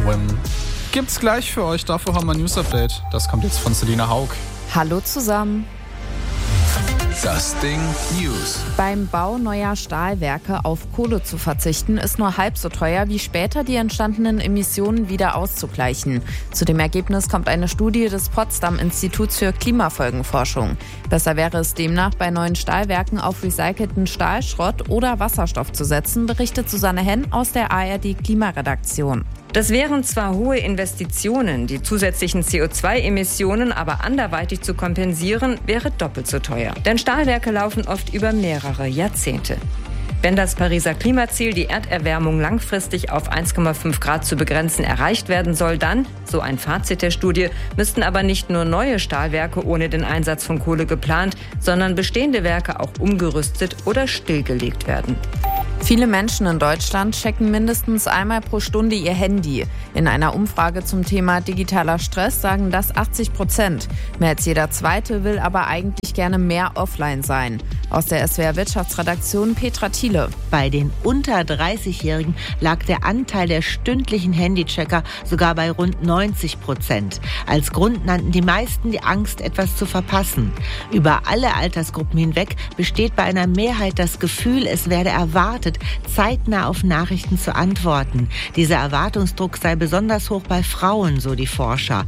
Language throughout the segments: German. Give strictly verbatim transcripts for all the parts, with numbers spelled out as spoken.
Whim. Gibt's gleich für euch, dafür haben wir ein News-Update. Das kommt jetzt von Selina Haug. Hallo zusammen. Das Ding News. Beim Bau neuer Stahlwerke auf Kohle zu verzichten, ist nur halb so teuer, wie später die entstandenen Emissionen wieder auszugleichen. Zu dem Ergebnis kommt eine Studie des Potsdam-Instituts für Klimafolgenforschung. Besser wäre es demnach, bei neuen Stahlwerken auf recycelten Stahlschrott oder Wasserstoff zu setzen, berichtet Susanne Henn aus der A R D-Klimaredaktion. Das wären zwar hohe Investitionen, die zusätzlichen C O zwei Emissionen aber anderweitig zu kompensieren, wäre doppelt so teuer. Denn Stahlwerke laufen oft über mehrere Jahrzehnte. Wenn das Pariser Klimaziel, die Erderwärmung langfristig auf eins Komma fünf Grad zu begrenzen, erreicht werden soll, dann, so ein Fazit der Studie, müssten aber nicht nur neue Stahlwerke ohne den Einsatz von Kohle geplant, sondern bestehende Werke auch umgerüstet oder stillgelegt werden. Viele Menschen in Deutschland checken mindestens einmal pro Stunde ihr Handy. In einer Umfrage zum Thema digitaler Stress sagen das achtzig Prozent. Mehr als jeder Zweite will aber eigentlich gerne mehr offline sein. Aus der S W R-Wirtschaftsredaktion Petra Thiele. Bei den unter dreißigjährigen lag der Anteil der stündlichen Handychecker sogar bei rund neunzig Prozent. Als Grund nannten die meisten die Angst, etwas zu verpassen. Über alle Altersgruppen hinweg besteht bei einer Mehrheit das Gefühl, es werde erwartet, zeitnah auf Nachrichten zu antworten. Dieser Erwartungsdruck sei besonders hoch bei Frauen, so die Forscher.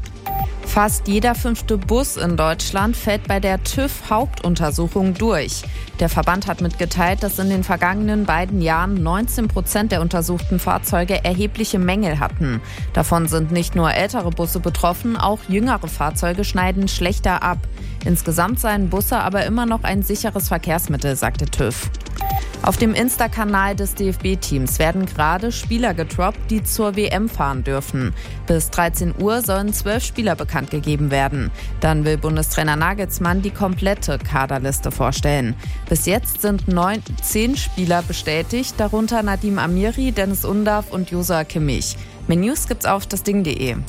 Fast jeder fünfte Bus in Deutschland fällt bei der TÜV-Hauptuntersuchung durch. Der Verband hat mitgeteilt, dass in den vergangenen beiden Jahren neunzehn Prozent der untersuchten Fahrzeuge erhebliche Mängel hatten. Davon sind nicht nur ältere Busse betroffen, auch jüngere Fahrzeuge schneiden schlechter ab. Insgesamt seien Busse aber immer noch ein sicheres Verkehrsmittel, sagte TÜV. Auf dem Insta-Kanal des D F B-Teams werden gerade Spieler getroppt, die zur W M fahren dürfen. Bis dreizehn Uhr sollen zwölf Spieler bekannt gegeben werden. Dann will Bundestrainer Nagelsmann die komplette Kaderliste vorstellen. Bis jetzt sind neun, zehn Spieler bestätigt, darunter Nadim Amiri, Dennis Undav und Joshua Kimmich. Mehr News gibt's auf dasding punkt de.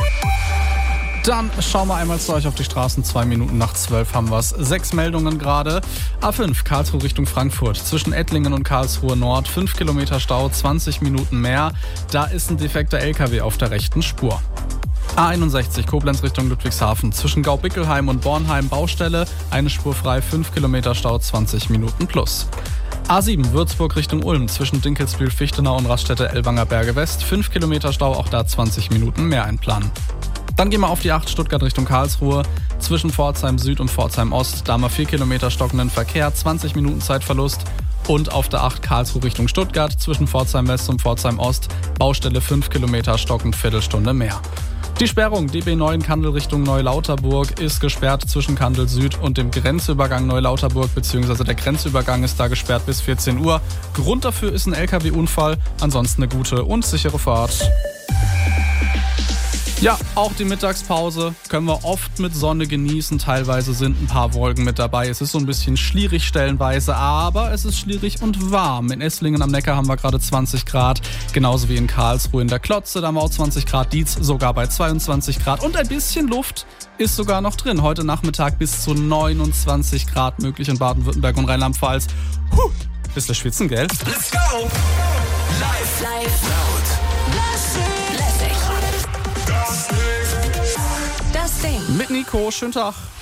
Dann schauen wir einmal zu euch auf die Straßen. Zwei Minuten nach zwölf haben wir es. Sechs Meldungen gerade. A fünf, Karlsruhe Richtung Frankfurt. Zwischen Ettlingen und Karlsruhe Nord. Fünf Kilometer Stau, zwanzig Minuten mehr. Da ist ein defekter L K W auf der rechten Spur. A einundsechzig, Koblenz Richtung Ludwigshafen. Zwischen Gaubickelheim und Bornheim Baustelle. Eine Spur frei, fünf Kilometer Stau, zwanzig Minuten plus. A sieben, Würzburg Richtung Ulm. Zwischen Dinkelsbühl, Fichtenau und Raststätte Ellwanger Berge West. fünf Kilometer Stau, auch da zwanzig Minuten mehr einplanen. Dann gehen wir auf die acht, Stuttgart Richtung Karlsruhe. Zwischen Pforzheim Süd und Pforzheim Ost, da mal vier Kilometer stockenden Verkehr, zwanzig Minuten Zeitverlust. Und auf der acht, Karlsruhe Richtung Stuttgart, zwischen Pforzheim West und Pforzheim Ost, Baustelle fünf Kilometer stockend, Viertelstunde mehr. Die Sperrung D B neun Kandel Richtung Neulauterburg ist gesperrt zwischen Kandel Süd und dem Grenzübergang Neulauterburg, beziehungsweise der Grenzübergang ist da gesperrt bis vierzehn Uhr. Grund dafür ist ein L K W-Unfall, ansonsten eine gute und sichere Fahrt. Ja, auch die Mittagspause können wir oft mit Sonne genießen. Teilweise sind ein paar Wolken mit dabei. Es ist so ein bisschen schlierig stellenweise, aber es ist schlierig und warm. In Esslingen am Neckar haben wir gerade zwanzig Grad, genauso wie in Karlsruhe in der Klotze. Da haben wir auch zwanzig Grad, Dietz sogar bei zweiundzwanzig Grad. Und ein bisschen Luft ist sogar noch drin. Heute Nachmittag bis zu neunundzwanzig Grad möglich in Baden-Württemberg und Rheinland-Pfalz. Huh, bisschen schwitzen, gell? Let's go! Live, live, laut. Das Ding. Mit Nico, schönen Tag.